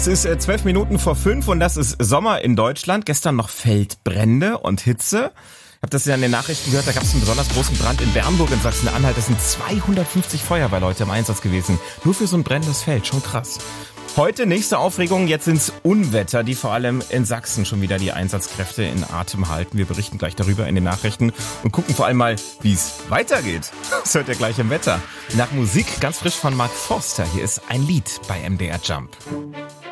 Es ist 12 Minuten vor 5 und das ist Sommer in Deutschland. Gestern noch Feldbrände und Hitze. Ich habe das ja in den Nachrichten gehört, da gab es einen besonders großen Brand in Bernburg in Sachsen-Anhalt. Das sind 250 Feuerwehrleute im Einsatz gewesen. Nur für so ein brennendes Feld, schon krass. Heute nächste Aufregung, jetzt sind's Unwetter, die vor allem in Sachsen schon wieder die Einsatzkräfte in Atem halten. Wir berichten gleich darüber in den Nachrichten und gucken vor allem mal, wie es weitergeht. Das hört ihr gleich im Wetter. Nach Musik ganz frisch von Mark Forster. Hier ist ein Lied bei MDR Jump.